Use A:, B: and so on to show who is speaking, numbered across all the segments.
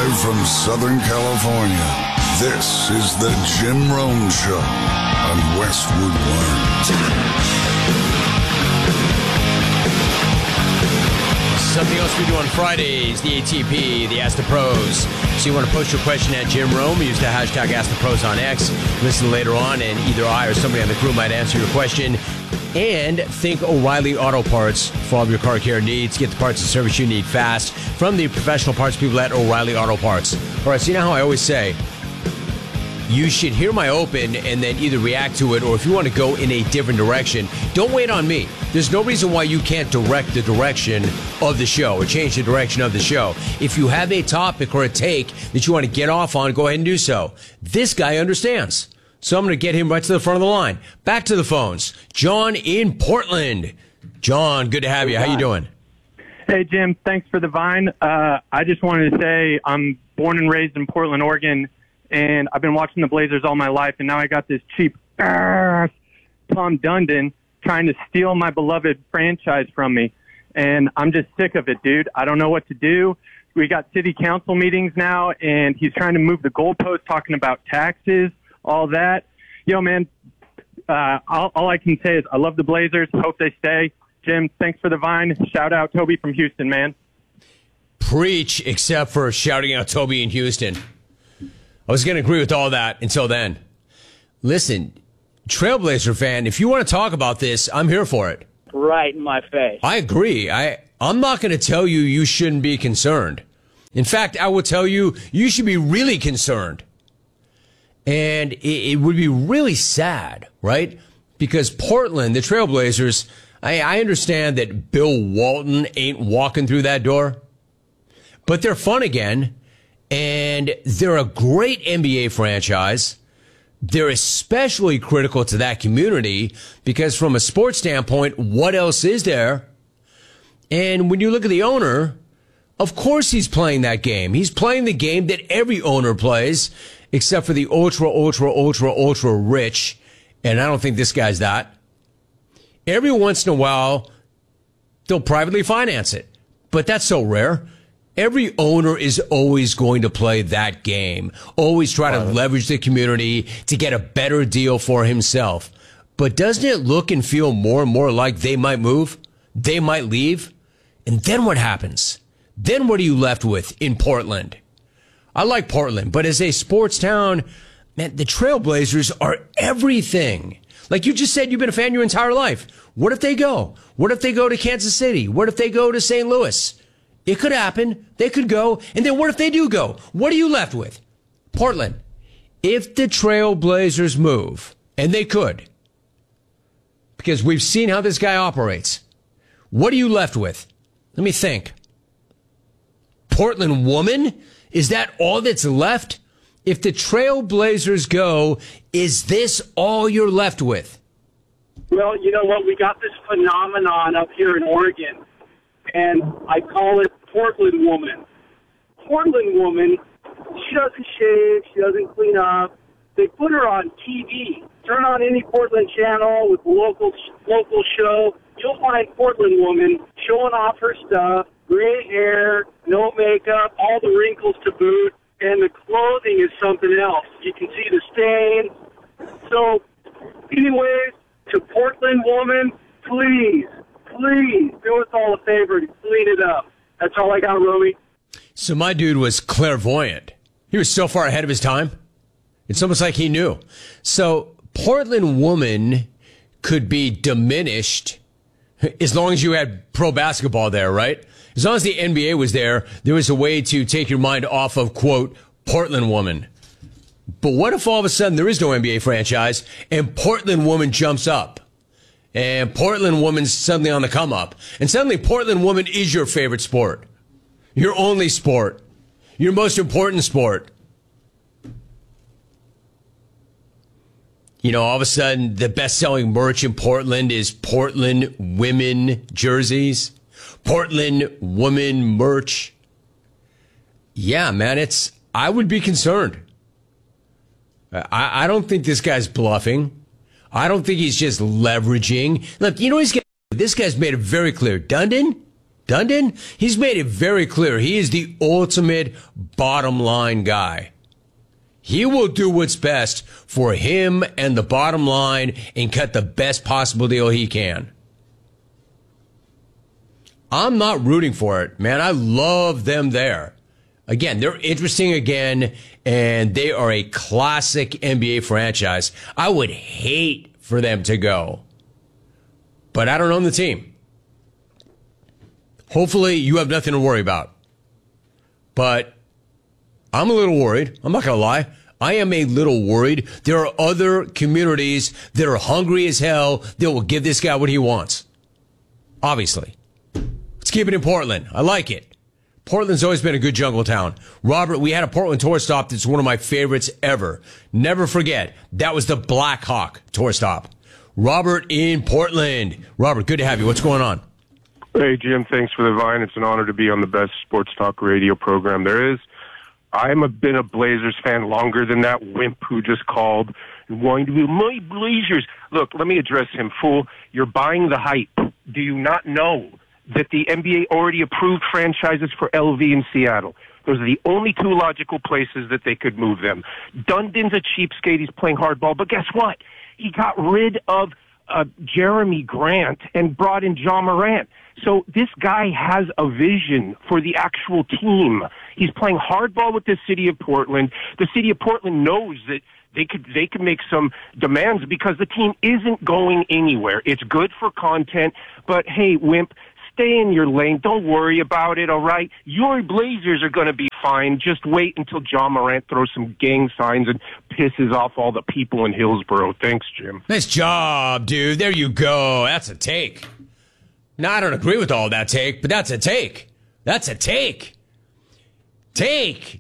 A: Live from Southern California, this is the Jim Rome Show on Westwood One.
B: Something else we do on Fridays, the ATP, the Ask the Pros. So you want to post your question at Jim Rome, use the hashtag Ask the Pros on X. Listen later on, and either I or somebody on the crew might answer your question. And think O'Reilly Auto Parts for all of your car care needs. Get the parts and service you need fast from the professional parts people at O'Reilly Auto Parts. All right, so you know how I always say, you should hear my open and then either react to it, or if you want to go in a different direction, don't wait on me. There's no reason why you can't direct the direction of the show or change the direction of the show. If you have a topic or a take that you want to get off on, go ahead and do so. This guy understands. So I'm going to get him right to the front of the line. Back to the phones. John in Portland. John, good to have you. How you doing?
C: Hey, Jim. Thanks for the Vine. I just wanted to say I'm born and raised in Portland, Oregon, and I've been watching the Blazers all my life, and now I got this cheap Tom Dundon trying to steal my beloved franchise from me, and I'm just sick of it, dude. I don't know what to do. We got city council meetings now, and he's trying to move the goalposts, talking about taxes, all that. Yo, man, all I can say is I love the Blazers. Hope they stay. Jim, thanks for the Vine. Shout out Toby from Houston, man.
B: Preach, except for shouting out Toby in Houston. I was going to agree with all that until then. Listen, Trailblazer fan, if you want to talk about this, I'm here for it.
D: Right in my face.
B: I agree. I'm not going to tell you you shouldn't be concerned. In fact, I will tell you you should be really concerned. And it would be really sad, right? Because Portland, the Trailblazers, I understand that Bill Walton ain't walking through that door, but they're fun again. And they're a great NBA franchise. They're especially critical to that community because from a sports standpoint, what else is there? And when you look at the owner, of course he's playing that game. He's playing the game that every owner plays, except for the ultra rich. And I don't think this guy's that. Every once in a while, they'll privately finance it. But that's so rare. Every owner is always going to play that game, always try to leverage the community to get a better deal for himself. But doesn't it look and feel more and more like they might move? They might leave? And then what happens? Then what are you left with in Portland? I like Portland, but as a sports town, man, the Trailblazers are everything. Like you just said, you've been a fan your entire life. What if they go? What if they go to Kansas City? What if they go to St. Louis? It could happen. They could go. And then what if they do go? What are you left with? Portland. If the Trailblazers move, and they could, because we've seen how this guy operates, what are you left with? Let me think. Portland woman? Is that all that's left? If the Trailblazers go, is this all you're left with?
D: Well, you know what? We got this phenomenon up here in Oregon, and I call it Portland woman. Portland woman, she doesn't shave, she doesn't clean up. They put her on TV. Turn on any Portland channel with a local show. You'll find Portland woman showing off her stuff, gray hair, no makeup, all the wrinkles to boot, and the clothing is something else. You can see the stain. So, anyways, to Portland woman, please do us all a favor and clean it up. That's all I got, Romy.
B: So my dude was clairvoyant. He was so far ahead of his time. It's almost like he knew. So Portland woman could be diminished as long as you had pro basketball there, right? As long as the NBA was there, there was a way to take your mind off of, quote, Portland woman. But what if all of a sudden there is no NBA franchise and Portland woman jumps up? And Portland woman's suddenly on the come up. And suddenly Portland woman is your favorite sport. Your only sport. Your most important sport. You know, all of a sudden the best-selling merch in Portland is Portland women jerseys. Portland woman merch. Yeah, man, I would be concerned. I don't think this guy's bluffing. I don't think he's just leveraging. Look, you know this guy's made it very clear. Dundon, Dundon, he's made it very clear he is the ultimate bottom line guy. He will do what's best for him and the bottom line and cut the best possible deal he can. I'm not rooting for it, man. I love them there. Again, they're interesting again, and they are a classic NBA franchise. I would hate for them to go, but I don't own the team. Hopefully, you have nothing to worry about. But I'm a little worried. I'm not going to lie. I am a little worried. There are other communities that are hungry as hell that will give this guy what he wants. Obviously. Let's keep it in Portland. I like it. Portland's always been a good jungle town. Robert, we had a Portland tour stop that's one of my favorites ever. Never forget, that was the Black Hawk tour stop. Robert in Portland. Robert, good to have you. What's going on?
E: Hey, Jim, thanks for the Vine. It's an honor to be on the best sports talk radio program there is. Been a Blazers fan longer than that wimp who just called and wanted to be my Blazers. Look, let me address him, fool. You're buying the hype. Do you not know that the NBA already approved franchises for LV in Seattle? Those are the only two logical places that they could move them. Dundon's a cheapskate. He's playing hardball. But guess what? He got rid of Jeremy Grant and brought in Ja Morant. So this guy has a vision for the actual team. He's playing hardball with the city of Portland. The city of Portland knows that they could make some demands because the team isn't going anywhere. It's good for content, but hey, wimp, stay in your lane. Don't worry about it, all right? Your Blazers are going to be fine. Just wait until Ja Morant throws some gang signs and pisses off all the people in Hillsborough. Thanks, Jim.
B: Nice job, dude. There you go. That's a take. Now, I don't agree with all that take, but that's a take. That's a take. Take.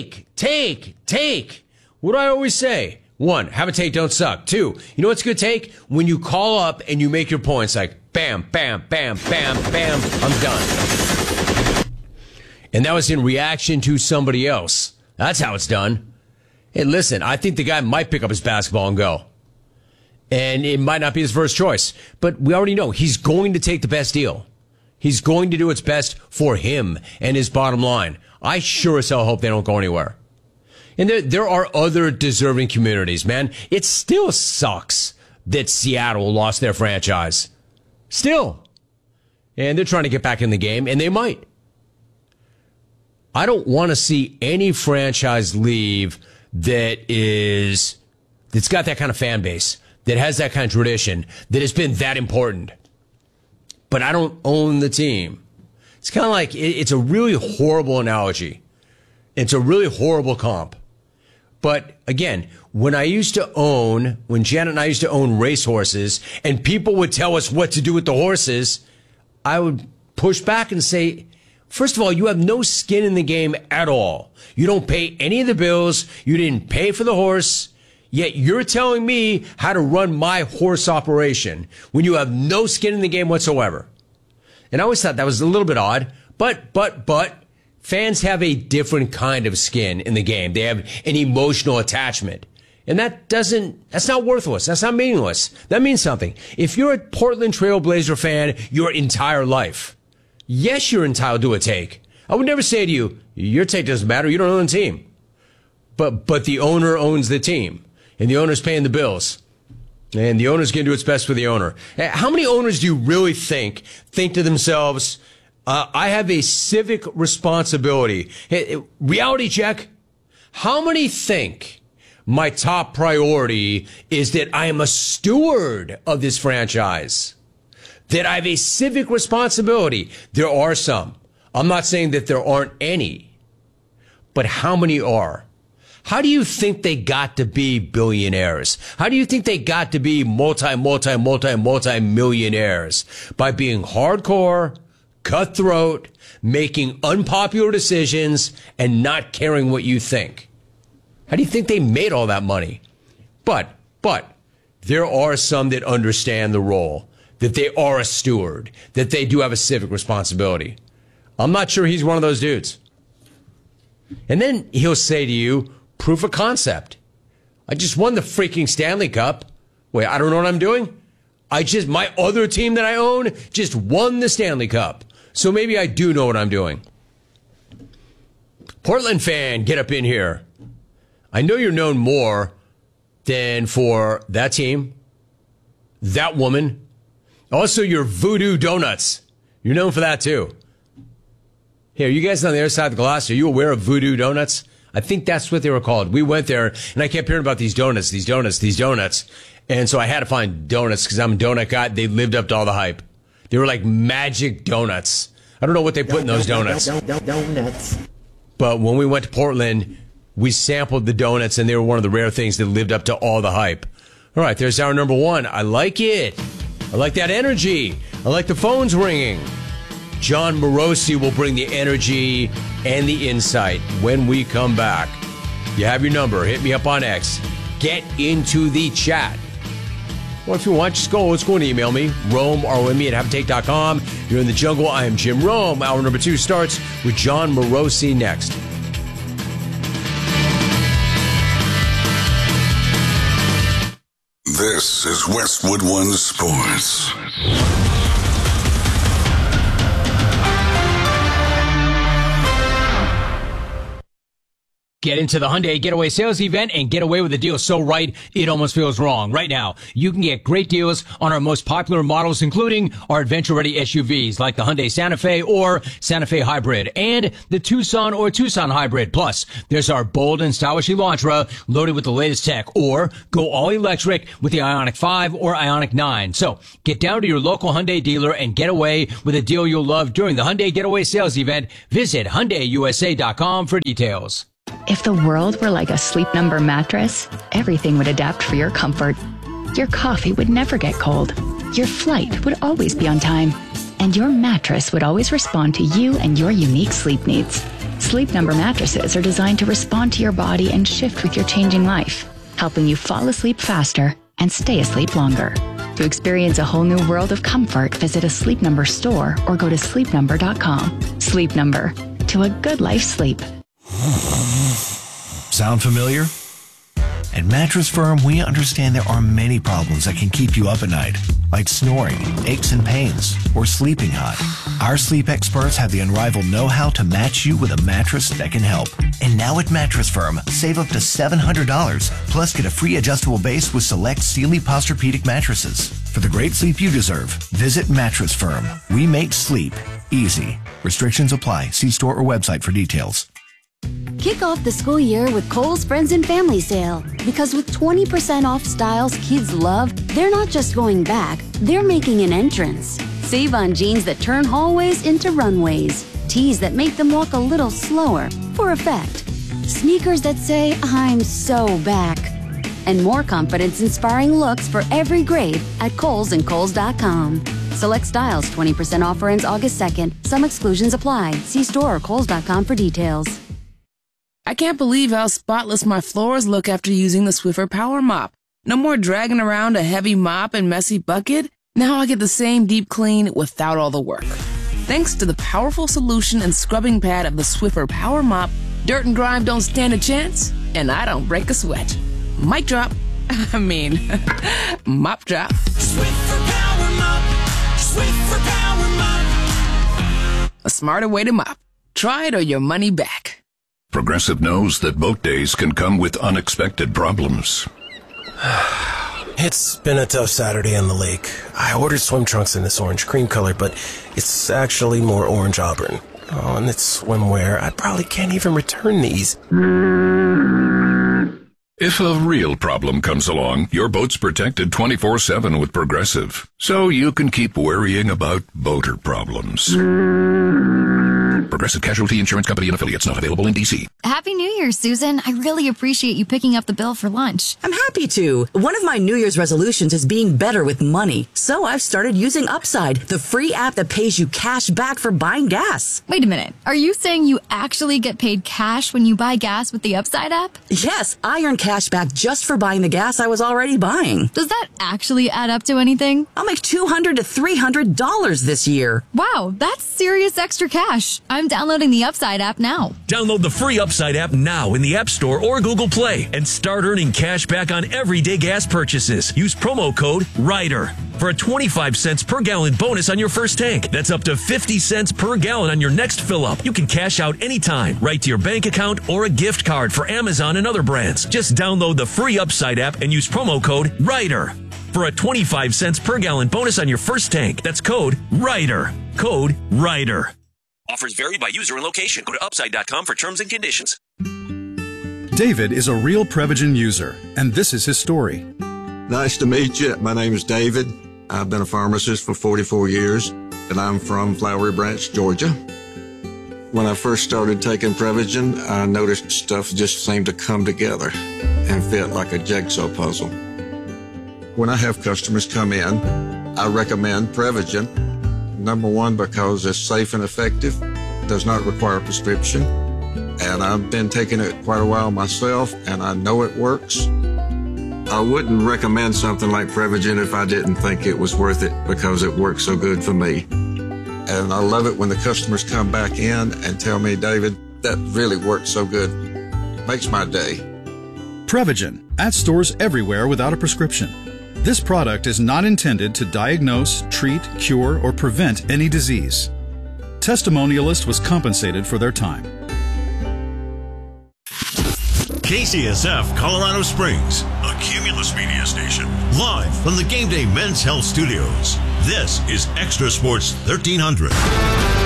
B: What do I always say? 1, have a take, don't suck. 2, you know what's a good take? When you call up and you make your points like, bam, bam, bam, bam, bam, I'm done. And that was in reaction to somebody else. That's how it's done. Hey, listen, I think the guy might pick up his basketball and go. And it might not be his first choice, but we already know he's going to take the best deal. He's going to do what's best for him and his bottom line. I sure as hell hope they don't go anywhere. And there are other deserving communities, man. It still sucks that Seattle lost their franchise. Still. And they're trying to get back in the game, and they might. I don't want to see any franchise leave that's got that kind of fan base, that has that kind of tradition, that has been that important. But I don't own the team. It's kind of like, it's a really horrible analogy. It's a really horrible comp. But again, when Janet and I used to own racehorses and people would tell us what to do with the horses, I would push back and say, first of all, you have no skin in the game at all. You don't pay any of the bills. You didn't pay for the horse. Yet you're telling me how to run my horse operation when you have no skin in the game whatsoever. And I always thought that was a little bit odd, but fans have a different kind of skin in the game. They have an emotional attachment. And that's not worthless. That's not meaningless. That means something. If you're a Portland Trail Blazer fan your entire life, yes, you're entitled to a take. I would never say to you, your take doesn't matter. You don't own the team. But the owner owns the team. And the owner's paying the bills. And the owner's going to do what's best for the owner. How many owners do you really think to themselves, I have a civic responsibility? Hey, reality check. How many think my top priority is that I am a steward of this franchise? That I have a civic responsibility? There are some. I'm not saying that there aren't any. But how many are? How do you think they got to be billionaires? How do you think they got to be multi-millionaires? By being hardcore, cutthroat, making unpopular decisions, and not caring what you think. How do you think they made all that money? But there are some that understand the role, that they are a steward, that they do have a civic responsibility. I'm not sure he's one of those dudes. And then he'll say to you, proof of concept. I just won the freaking Stanley Cup. Wait, I don't know what I'm doing? My other team that I own just won the Stanley Cup. So maybe I do know what I'm doing. Portland fan, get up in here. I know you're known more than for that team, that woman. Also, your Voodoo Donuts. You're known for that, too. Here, you guys on the other side of the glass, are you aware of Voodoo Donuts? I think that's what they were called. We went there, and I kept hearing about these donuts. And so I had to find donuts because I'm a donut guy. They lived up to all the hype. They were like magic donuts. I don't know what they put in those donuts.
F: Donuts.
B: But when we went to Portland, we sampled the donuts, and they were one of the rare things that lived up to all the hype. All right, there's our number one. I like it. I like that energy. I like the phones ringing. John Morosi will bring the energy and the insight when we come back. You have your number. Hit me up on X. Get into the chat. Or if you want, just go and email me. Rome, R-O-M-E at haveatake.com. You're in the jungle. I am Jim Rome. Hour number 2 starts with John Morosi next.
A: This is Westwood One Sports.
G: Get into the Hyundai Getaway Sales Event and get away with a deal so right, it almost feels wrong. Right now, you can get great deals on our most popular models, including our adventure-ready SUVs like the Hyundai Santa Fe or Santa Fe Hybrid and the Tucson or Tucson Hybrid. Plus, there's our bold and stylish Elantra loaded with the latest tech, or go all-electric with the Ioniq 5 or Ioniq 9. So, get down to your local Hyundai dealer and get away with a deal you'll love during the Hyundai Getaway Sales Event. Visit HyundaiUSA.com for details.
H: If the world were like a Sleep Number mattress, everything would adapt for your comfort. Your coffee would never get cold. Your flight would always be on time. And your mattress would always respond to you and your unique sleep needs. Sleep Number mattresses are designed to respond to your body and shift with your changing life, helping you fall asleep faster and stay asleep longer. To experience a whole new world of comfort, visit a Sleep Number store or go to sleepnumber.com. Sleep Number. To a good life sleep.
I: Sound familiar? At Mattress Firm, we understand there are many problems that can keep you up at night, like snoring, aches and pains, or sleeping hot. Our sleep experts have the unrivaled know-how to match you with a mattress that can help. And now at Mattress Firm, save up to $700, plus get a free adjustable base with select Sealy Posturepedic mattresses. For the great sleep you deserve, visit Mattress Firm. We make sleep easy. Restrictions apply. See store or website for details.
J: Kick off the school year with Kohl's Friends and Family Sale. Because with 20% off styles kids love, they're not just going back, they're making an entrance. Save on jeans that turn hallways into runways. Tees that make them walk a little slower, for effect. Sneakers that say, I'm so back. And more confidence-inspiring looks for every grade at Kohl's and Kohl's.com. Select styles 20% offer ends August 2nd. Some exclusions apply. See store or Kohl's.com for details.
K: I can't believe how spotless my floors look after using the Swiffer Power Mop. No more dragging around a heavy mop and messy bucket. Now I get the same deep clean without all the work. Thanks to the powerful solution and scrubbing pad of the Swiffer Power Mop, dirt and grime don't stand a chance, and I don't break a sweat. Mic drop. Mop drop.
L: Swiffer Power Mop. Swiffer Power Mop.
K: A smarter way to mop. Try it or your money back.
M: Progressive knows that boat days can come with unexpected problems.
N: It's been a tough Saturday on the lake. I ordered swim trunks in this orange cream color, but it's actually more orange auburn. Oh, and it's swimwear. I probably can't even return these.
M: If a real problem comes along, your boat's protected 24/7 with Progressive, so you can keep worrying about boater problems. Progressive Casualty Insurance Company and Affiliates, not available in D.C.
O: Happy New Year, Susan. I really appreciate you picking up the bill for lunch.
P: I'm happy to. One of my New Year's resolutions is being better with money. So I've started using Upside, the free app that pays you cash back for buying gas.
O: Wait a minute. Are you saying you actually get paid cash when you buy gas with the Upside app?
P: Yes, I earn cash back just for buying the gas I was already buying.
O: Does that actually add up to anything?
P: I'll make $200 to $300 this year.
O: Wow, that's serious extra cash. I'm downloading the Upside app now.
Q: Download the free Upside
F: Upside app now in the App Store or Google Play and start earning cash back on everyday gas purchases. Use promo code RIDER for a 25 cents per gallon bonus on your first tank. That's up to 50 cents per gallon on your next fill up. You can cash out anytime, right to your bank account or a gift card for Amazon and other brands. Just download the free Upside app and use promo code RIDER for a 25 cents per gallon bonus on your first tank. That's code RIDER. Code RIDER.
Q: Offers vary by user and location. Go to upside.com for terms and conditions.
R: David is a real Prevagen user, and this is his story.
S: Nice to meet you. My name is David. I've been a pharmacist for 44 years, and I'm from Flowery Branch, Georgia. When I first started taking Prevagen, I noticed stuff just seemed to come together and fit like a jigsaw puzzle. When I have customers come in, I recommend Prevagen. Number one, because it's safe and effective, does not require a prescription, and I've been taking it quite a while myself, and I know it works. I wouldn't recommend something like Prevagen if I didn't think it was worth it because it works so good for me. And I love it when the customers come back in and tell me, David, that really worked so good. Makes my day.
R: Prevagen, at stores everywhere without a prescription. This product is not intended to diagnose, treat, cure, or prevent any disease. Testimonialist was compensated for their time.
T: KCSF Colorado Springs, a Cumulus Media station, live from the Game Day Men's Health Studios. This is Extra Sports 1300.